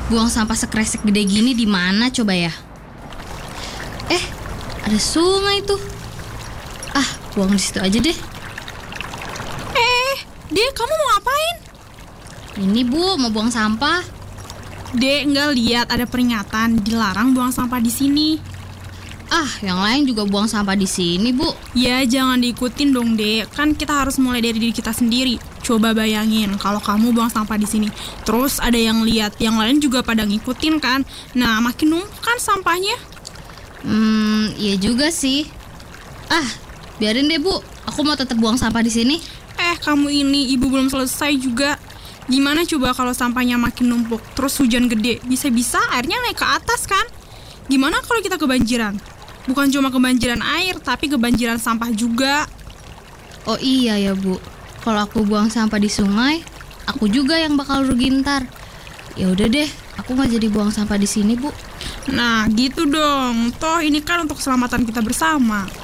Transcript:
buang sampah sekresek gede gini di mana coba ya? Ada sungai tuh. Buang di situ aja deh. Dek, kamu mau ngapain? Ini Bu, mau buang sampah. Dek, nggak lihat ada peringatan dilarang buang sampah di sini. Yang lain juga buang sampah di sini, Bu. Ya, jangan diikutin dong, Dek. Kan kita harus mulai dari diri kita sendiri. Coba bayangin kalau kamu buang sampah di sini, terus ada yang lihat, yang lain juga pada ngikutin kan. Nah, makin numpuk kan sampahnya. Iya juga sih. Biarin deh, Bu. Aku mau tetap buang sampah di sini. Kamu ini ibu belum selesai juga. Gimana coba kalau sampahnya makin numpuk, terus hujan gede, bisa-bisa airnya naik ke atas kan? Gimana kalau kita kebanjiran? Bukan cuma kebanjiran air, tapi kebanjiran sampah juga. Oh iya ya, Bu. Kalau aku buang sampah di sungai, aku juga yang bakal rugi ntar. Ya udah deh, aku nggak jadi buang sampah di sini, Bu. Nah, gitu dong. Toh ini kan untuk keselamatan kita bersama.